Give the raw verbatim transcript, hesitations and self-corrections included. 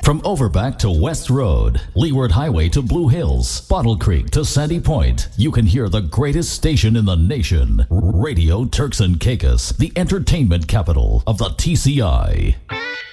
From Overback to West Road, Leeward Highway to Blue Hills, Bottle Creek to Sandy Point, you can hear the greatest station in the nation. Radio Turks and Caicos, the entertainment capital of the T C I.